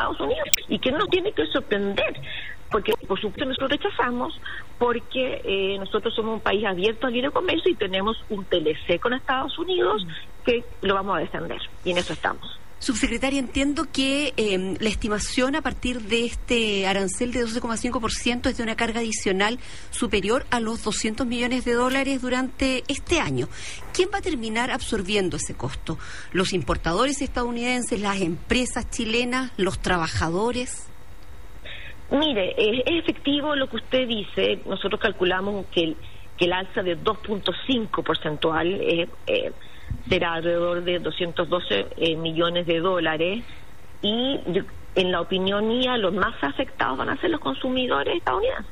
Estados Unidos y que no tiene que sorprender, porque por supuesto nosotros rechazamos porque nosotros somos un país abierto al libre comercio y tenemos un TLC con Estados Unidos que lo vamos a defender y en eso estamos. Subsecretaria, entiendo que la estimación a partir de este arancel de 12,5% es de una carga adicional superior a los $200 millones durante este año. ¿Quién va a terminar absorbiendo ese costo? ¿Los importadores estadounidenses, las empresas chilenas, los trabajadores? Mire, es efectivo lo que usted dice. Nosotros calculamos que el alza de 2.5 porcentual será alrededor de $212 millones y en la opinión mía los más afectados van a ser los consumidores estadounidenses.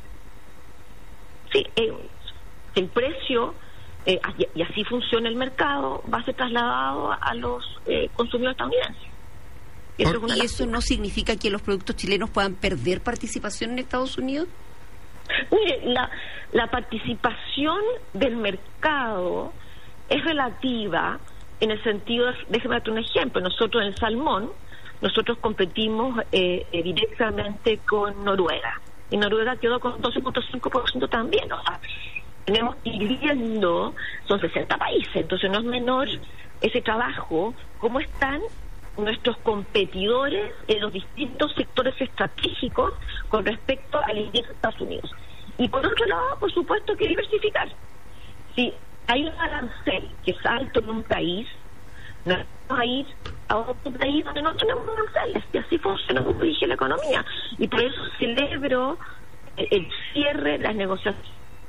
Sí, el precio y así funciona el mercado va a ser trasladado a los consumidores estadounidenses. ¿Y eso no significa que los productos chilenos puedan perder participación en Estados Unidos? Mire, la participación del mercado es relativa en el sentido, déjeme darte un ejemplo, nosotros en el salmón, nosotros competimos directamente con Noruega, y Noruega quedó con 12.5% también, o sea, tenemos que ir viendo, son 60 países, entonces no es menor ese trabajo, cómo están nuestros competidores en los distintos sectores estratégicos con respecto al ingreso de Estados Unidos. Y por otro lado, por supuesto que diversificar. Si hay un arancel que es alto en un país, no vamos a ir a otro país donde no tenemos aranceles, y así funciona, como dije, la economía. Y por eso celebro el cierre de las negociaciones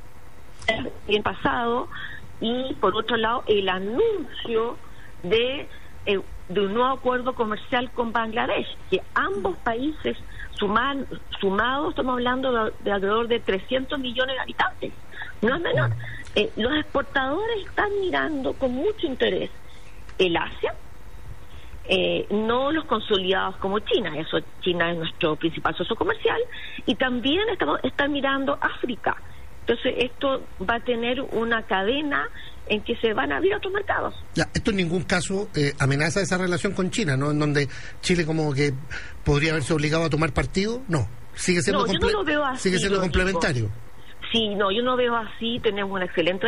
bien pasado, y por otro lado el anuncio de un nuevo acuerdo comercial con Bangladesh, que ambos países sumados estamos hablando de alrededor de 300 millones de habitantes, no es menor. Los exportadores están mirando con mucho interés el Asia, no los consolidados como China, eso China es nuestro principal socio comercial, y también están mirando África. Entonces esto va a tener una cadena en que se van a abrir otros mercados. Ya, esto en ningún caso amenaza esa relación con China, ¿no? En donde Chile como que podría haberse obligado a tomar partido, no, sigue siendo, yo no lo veo así, sigue siendo complementario. Sí, no, yo no veo así, tenemos una excelente